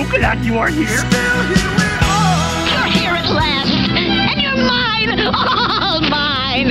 so glad you are here. You're here at last, and you're mine, all mine.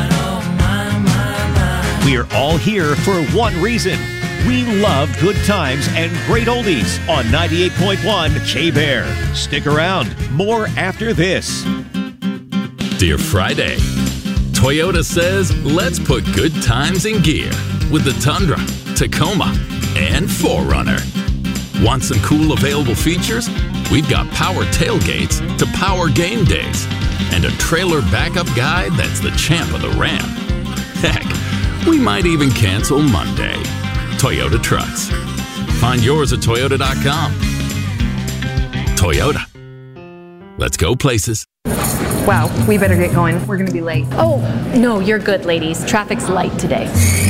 We're all here for one reason. We love good times and great oldies on 98.1 K-Bear. Stick around. More after this. Dear Friday, Toyota says let's put good times in gear with the Tundra, Tacoma, and 4Runner. Want some cool available features? We've got power tailgates to power game days and a trailer backup guide that's the champ of the Ram. Heck, we might even cancel Monday. Toyota Trucks. Find yours at Toyota.com. Toyota. Let's go places. Wow, we better get going. We're going to be late. Oh, no, you're good, ladies. Traffic's light today.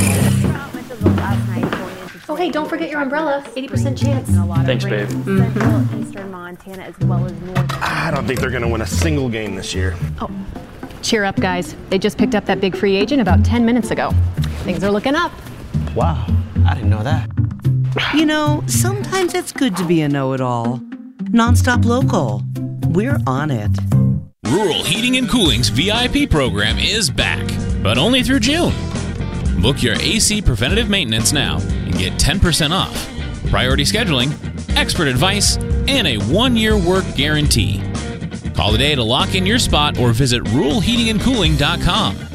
Oh, hey, don't forget your umbrella. 80% chance. Thanks, babe. Eastern Montana as well as northern. I don't think they're going to win a single game this year. Oh, cheer up, guys. They just picked up that big free agent about 10 minutes ago. Things are looking up. Wow, I didn't know that. You know, sometimes it's good to be a know-it-all. Nonstop Local. We're on it. Rural Heating and Cooling's VIP program is back, but only through June. Book your AC preventative maintenance now and get 10% off, priority scheduling, expert advice, and a 1-year work guarantee. Call today to lock in your spot or visit ruralheatingandcooling.com.